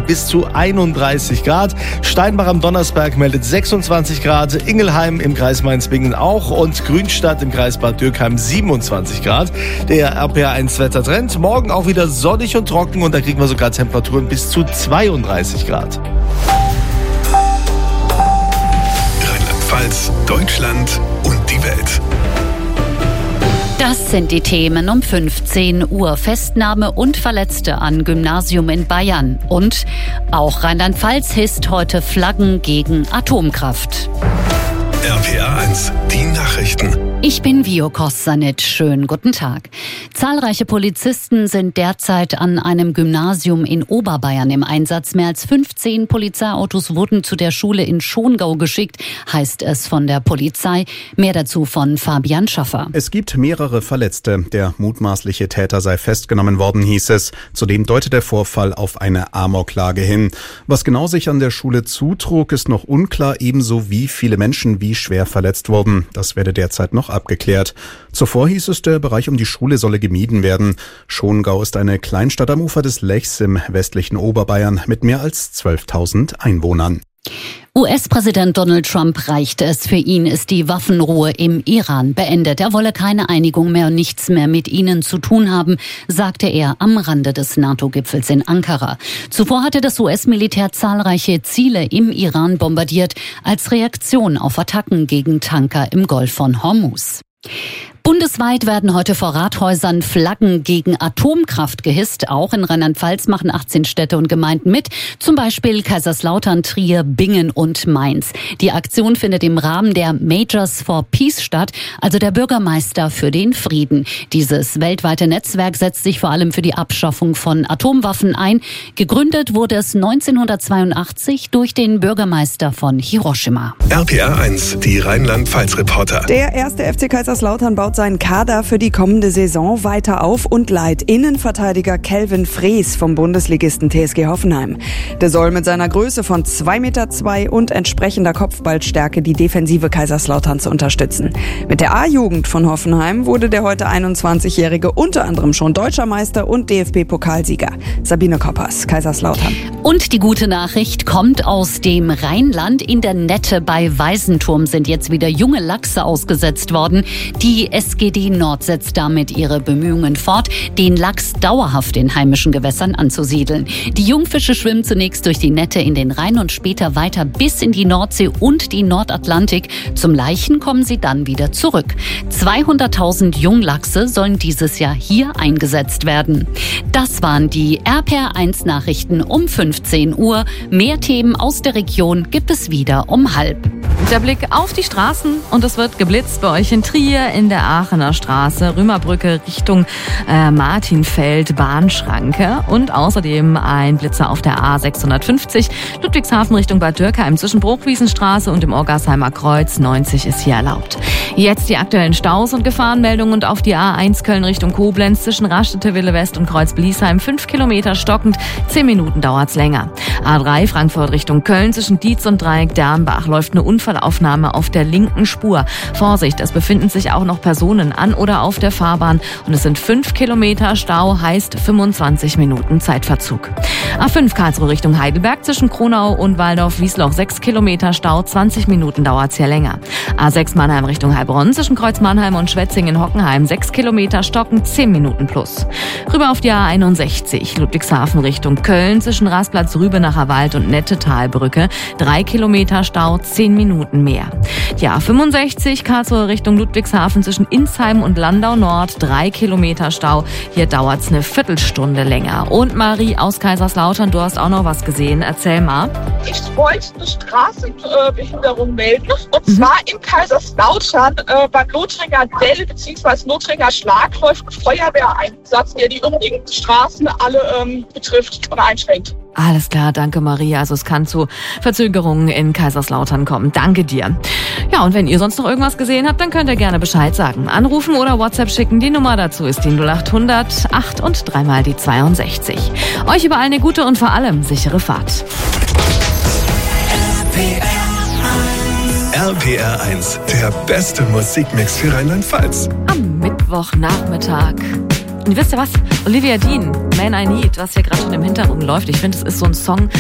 bis zu 31 Grad. Steinbach am Donnersberg meldet 26 Grad, Ingelheim im Kreis Mainz-Bingen auch und Grünstadt im Kreis Bad Dürkheim 27 Grad. Der RPR1-Wettertrend, morgen auch wieder sonnig und trocken und da kriegen wir sogar Temperaturen bis zu 32 Grad. Rheinland-Pfalz, Deutschland und die Welt. Das sind die Themen um 15 Uhr. Festnahme und Verletzte an Gymnasium in Bayern. Und auch Rheinland-Pfalz hisst heute Flaggen gegen Atomkraft. RPR1, die Nachrichten. Ich bin Vio Kossanit. Schönen guten Tag. Zahlreiche Polizisten sind derzeit an einem Gymnasium in Oberbayern im Einsatz. Mehr als 15 Polizeiautos wurden zu der Schule in Schongau geschickt, heißt es von der Polizei. Mehr dazu von Fabian Schaffer. Es gibt mehrere Verletzte. Der mutmaßliche Täter sei festgenommen worden, hieß es. Zudem deutet der Vorfall auf eine Amoklage hin. Was genau sich an der Schule zutrug, ist noch unklar, ebenso wie viele Menschen wie schwer verletzt wurden. Das werde derzeit noch abgeklärt. Zuvor hieß es, der Bereich um die Schule solle gemieden werden. Schongau ist eine Kleinstadt am Ufer des Lechs im westlichen Oberbayern mit mehr als 12.000 Einwohnern. US-Präsident Donald Trump reicht es. Für ihn ist die Waffenruhe im Iran beendet. Er wolle keine Einigung mehr und nichts mehr mit ihnen zu tun haben, sagte er am Rande des NATO-Gipfels in Ankara. Zuvor hatte das US-Militär zahlreiche Ziele im Iran bombardiert, als Reaktion auf Attacken gegen Tanker im Golf von Hormuz. Bundesweit werden heute vor Rathäusern Flaggen gegen Atomkraft gehisst. Auch in Rheinland-Pfalz machen 18 Städte und Gemeinden mit, zum Beispiel Kaiserslautern, Trier, Bingen und Mainz. Die Aktion findet im Rahmen der Majors for Peace statt, also der Bürgermeister für den Frieden. Dieses weltweite Netzwerk setzt sich vor allem für die Abschaffung von Atomwaffen ein. Gegründet wurde es 1982 durch den Bürgermeister von Hiroshima. RPR1, die Rheinland-Pfalz-Reporter. Der erste FC Kaiserslautern baut seinen Kader für die kommende Saison weiter auf und leiht Innenverteidiger Kelvin Frees vom Bundesligisten TSG Hoffenheim. Der soll mit seiner Größe von 2,2 Meter und entsprechender Kopfballstärke die Defensive Kaiserslauterns unterstützen. Mit der A-Jugend von Hoffenheim wurde der heute 21-Jährige unter anderem schon Deutscher Meister und DFB-Pokalsieger. Sabine Koppers, Kaiserslautern. Und die gute Nachricht kommt aus dem Rheinland. In der Nette bei Weisenturm sind jetzt wieder junge Lachse ausgesetzt worden. Die SGD Nord setzt damit ihre Bemühungen fort, den Lachs dauerhaft in heimischen Gewässern anzusiedeln. Die Jungfische schwimmen zunächst durch die Nette in den Rhein und später weiter bis in die Nordsee und die Nordatlantik. Zum Laichen kommen sie dann wieder zurück. 200.000 Junglachse sollen dieses Jahr hier eingesetzt werden. Das waren die RPR1 Nachrichten um 15 Uhr. Mehr Themen aus der Region gibt es wieder um 12:30. Der Blick auf die Straßen und es wird geblitzt bei euch in Trier, in der Aachener Straße, Römerbrücke Richtung Martinfeld, Bahnschranke und außerdem ein Blitzer auf der A650, Ludwigshafen Richtung Bad Dürkheim zwischen Bruchwiesenstraße und dem Orgarsheimer Kreuz, 90 ist hier erlaubt. Jetzt die aktuellen Staus und Gefahrenmeldungen und auf die A1 Köln Richtung Koblenz zwischen Raststätte Wille West und Kreuz-Bliesheim 5 Kilometer stockend, 10 Minuten dauert's länger. A3 Frankfurt Richtung Köln zwischen Dietz und Dreieck Dernbach läuft eine Unfallaufnahme auf der linken Spur. Vorsicht, es befinden sich auch noch Personen an oder auf der Fahrbahn und es sind 5 Kilometer Stau, heißt 25 Minuten Zeitverzug. A5 Karlsruhe Richtung Heidelberg zwischen Kronau und Waldorf-Wiesloch 6 Kilometer Stau, 20 Minuten dauert's hier länger. A6 Mannheim Richtung Heilbronn zwischen Kreuz Mannheim und Schwetzingen-Hockenheim 6 Kilometer stocken, 10 Minuten plus. Rüber auf die A61 Ludwigshafen Richtung Köln zwischen Rasplatz-Rübenacher Wald und Nettetalbrücke 3 Kilometer Stau, 10 Minuten mehr. Die A65 Karlsruhe Richtung Ludwigshafen zwischen Insheim und Landau Nord 3 Kilometer Stau. Hier dauert's eine Viertelstunde länger. Und Marie aus Kaiserslautern, du hast auch noch was gesehen. Erzähl mal. Ich wollte eine Straßenbehinderung melden. Und zwar in Kaiserslautern beim Lothringer Dell bzw. Lothringer Schlag läuft ein Feuerwehreinsatz, der die umliegenden Straßen alle betrifft und einschränkt. Alles klar, danke Maria. Also es kann zu Verzögerungen in Kaiserslautern kommen. Danke dir. Ja, und wenn ihr sonst noch irgendwas gesehen habt, dann könnt ihr gerne Bescheid sagen. Anrufen oder WhatsApp schicken. Die Nummer dazu ist die 0800 8 und 3 mal die 62. Euch überall eine gute und vor allem sichere Fahrt. RPR1, der beste Musikmix für Rheinland-Pfalz. Am Mittwochnachmittag. Und wisst ihr was? Olivia Dean, Man I Need, was hier gerade schon im Hintergrund läuft. Ich finde, es ist so ein Song,